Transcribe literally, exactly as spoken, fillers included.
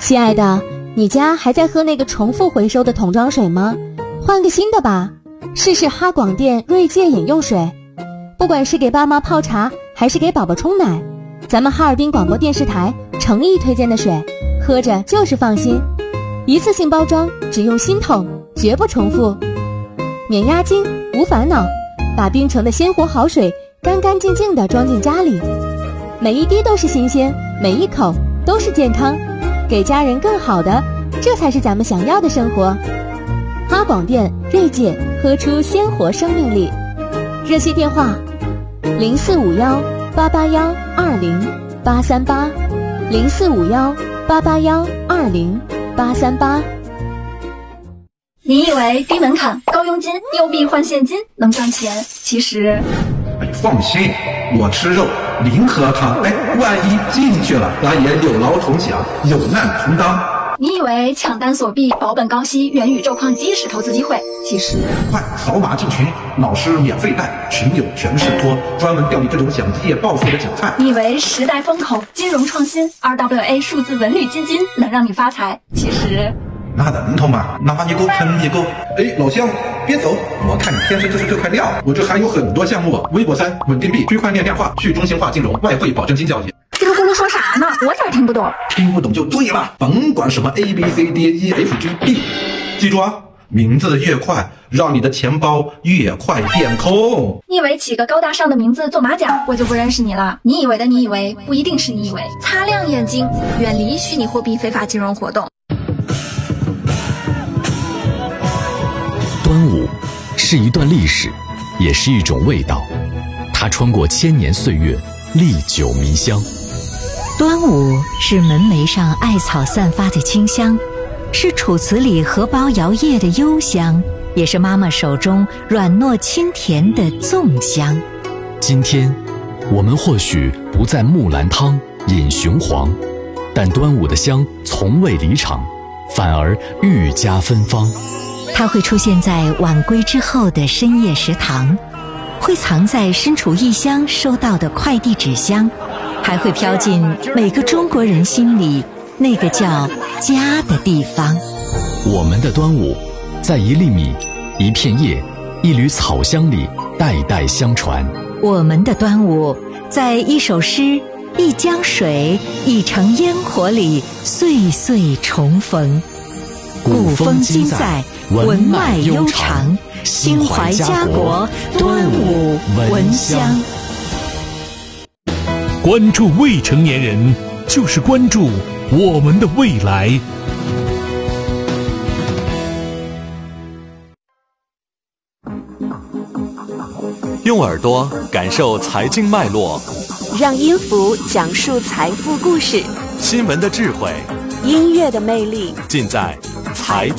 亲爱的，你家还在喝那个重复回收的桶装水吗？换个新的吧，试试哈广电锐界饮用水。不管是给爸妈泡茶，还是给宝宝冲奶，咱们哈尔滨广播电视台诚意推荐的水，喝着就是放心。一次性包装，只用新桶，绝不重复，免押金，无烦恼，把冰城的鲜活好水干干净净地装进家里，每一滴都是新鲜，每一口都是健康，给家人更好的，这才是咱们想要的生活。哈广电锐界，喝出鲜活生命力。热线电话零四五幺八八幺二零八三八，零四五幺八八幺二零八三八。 你以为低门槛、高佣金、有币换现金能赚钱？其实， 哎，放心，我吃肉，零喝汤。哎，万一进去了，咱也有劳同享，有难同当。 你以为抢单锁币、保本高息、元宇宙矿机是投资机会？其实， 快扫码进群，老师免费带，群友全是托，专门钓你这种想一夜暴富的韭菜。 你以为时代风口、金融创新、R W A 数字文旅基金能让你发财？其实。 那能通吗？拿一个喷一个。哎，老乡，别走！我看你天生就是这块料。我这还有很多项目，微博三、稳定币、区块链量化、去中心化金融、外汇保证金交易。 这个咕噜说啥呢？我咋听不懂？ 听不懂就对了，甭管什么 A B C D E F G B， 记住啊，名字越快，让你的钱包越快变空。 你以为起个高大上的名字做马甲，我就不认识你了？你以为的你以为，不一定是你以为。擦亮眼睛，远离虚拟货币非法金融活动。 端午是一段历史，也是一种味道，它穿过千年岁月，历久弥香。 端午是门楣上艾草散发的清香，是楚辞里荷包摇曳的幽香，也是妈妈手中软糯清甜的粽香。 今天我们或许不在木兰汤饮雄黄，但端午的香从未离场，反而愈加芬芳。 它会出现在晚归之后的深夜食堂，会藏在身处异乡收到的快递纸箱，还会飘进每个中国人心里那个叫家的地方。 我们的端午，在一粒米、一片叶、一缕草香里代代相传。 我们的端午，在一首诗、一江水、一城烟火里岁岁重逢。古风今在，文脉悠长，心怀家国，端午闻香。 关注未成年人，就是关注我们的未来。 用耳朵感受财经脉络， 让音符讲述财富故事， 新闻的智慧， 音乐的魅力， 尽在财